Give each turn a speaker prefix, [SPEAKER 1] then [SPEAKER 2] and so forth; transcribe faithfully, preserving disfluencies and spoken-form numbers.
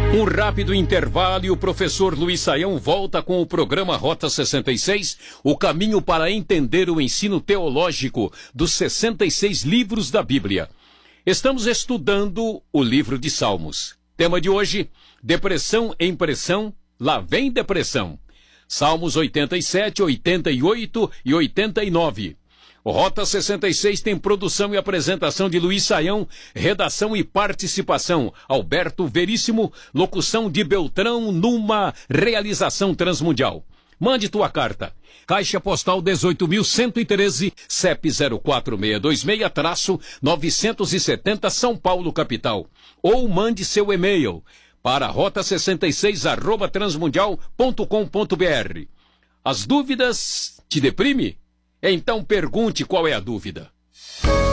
[SPEAKER 1] Um rápido intervalo e o professor Luiz Saião volta com o programa Rota sessenta e seis, o caminho para entender o ensino teológico dos sessenta e seis livros da Bíblia. Estamos estudando o livro de Salmos. Tema de hoje, depressão em pressão, lá vem depressão. Salmos oitenta e sete, oitenta e oito e oitenta e nove. O Rota sessenta e seis tem produção e apresentação de Luiz Saião, redação e participação Alberto Veríssimo, locução de Beltrão numa realização transmundial. Mande tua carta. Caixa Postal dezoito mil cento e treze, C E P zero quatro seis dois seis, novecentos e setenta, São Paulo, capital. Ou mande seu e-mail para rota sessenta e seis arroba transmundial ponto com ponto br. As dúvidas te deprime? Então pergunte qual é a dúvida.